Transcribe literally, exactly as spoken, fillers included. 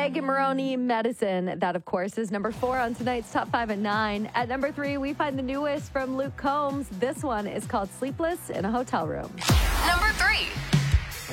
Greg Maroney, Medicine. That, of course, is number four on tonight's Top five at nine. At number three, we find the newest from Luke Combs. This one is called Sleepless in a Hotel Room.